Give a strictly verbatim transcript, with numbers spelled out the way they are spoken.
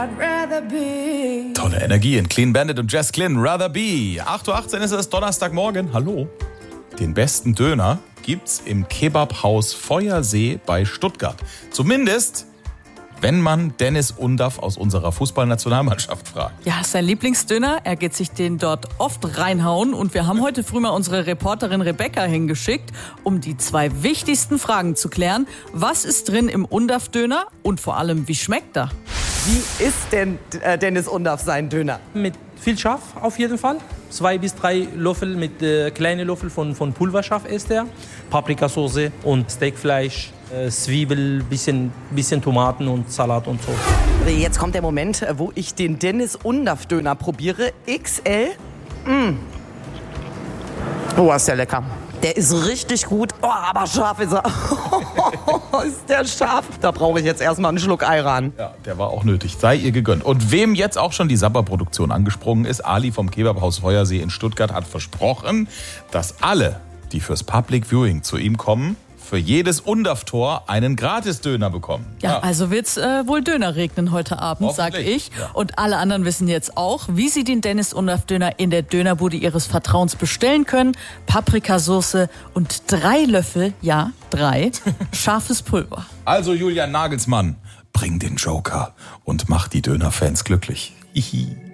Tolle Energie in Clean Bandit und Jess Glynn, Rather Be. acht Uhr achtzehn ist es, Donnerstagmorgen. Hallo. Den besten Döner gibt's im Kebabhaus Feuersee bei Stuttgart. Zumindest, wenn man Dennis Undaff aus unserer Fußballnationalmannschaft fragt. Ja, sein Lieblingsdöner. Er geht sich den dort oft reinhauen. Und wir haben heute früh mal unsere Reporterin Rebecca hingeschickt, um die zwei wichtigsten Fragen zu klären. Was ist drin im Undaff-Döner und vor allem, wie schmeckt er? Wie isst denn äh, Dennis Undaff seinen Döner? Mit viel Schaf auf jeden Fall. Zwei bis drei Löffel mit äh, kleinen Löffel von, von Pulverschaf isst er. Paprikasauce und Steakfleisch, äh, Zwiebel, bisschen, bisschen Tomaten und Salat und so. Jetzt kommt der Moment, wo ich den Dennis Undaff Döner probiere. X L. Mm. Oh, ist der lecker. Der ist richtig gut. Oh, aber scharf ist er. Ist der scharf? Da brauche ich jetzt erstmal einen Schluck Ayran. Ja, der war auch nötig. Sei ihr gegönnt. Und wem jetzt auch schon die Sabber-Produktion angesprungen ist, Ali vom Kebabhaus Feuersee in Stuttgart hat versprochen, dass alle, die fürs Public Viewing zu ihm kommen, für jedes Undaff-Tor einen Gratis-Döner bekommen. Ja, ja. Also wird's äh, wohl Döner regnen heute Abend, sag ich. Ja. Und alle anderen wissen jetzt auch, wie sie den Dennis Undaff-Döner in der Dönerbude ihres Vertrauens bestellen können. Paprikasauce und drei Löffel, ja, drei, scharfes Pulver. Also Julian Nagelsmann, bring den Joker und mach die Dönerfans glücklich. Hihi.